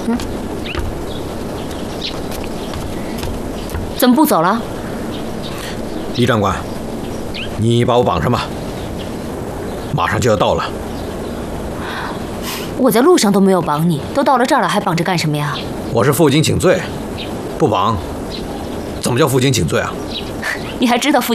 怎么不走了？ 李长官，你把我绑上吧，马上就要到了。 我在路上都没有绑你，都到了这儿了，还绑着干什么呀？ 我是负荆请罪，不绑，怎么叫负荆请罪啊？ 你还知道负